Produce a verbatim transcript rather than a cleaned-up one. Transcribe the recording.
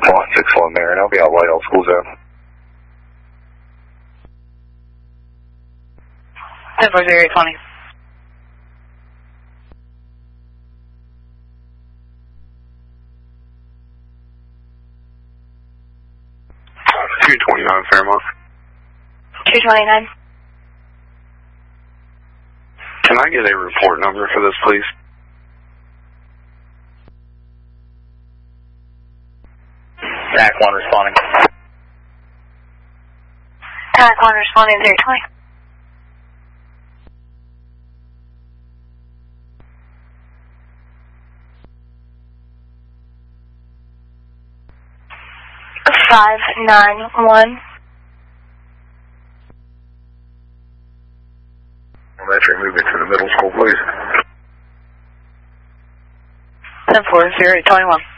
one six one there, and I'll be out Whitehall School Zone. ten four zero eight twenty. two twenty-nine Fairmont. two twenty-nine. Can I get a report number for this, please? T A C one responding. T A C one responding zero twenty. five nine one. Elementary movement to the middle school, please. ten four zero eight twenty-one.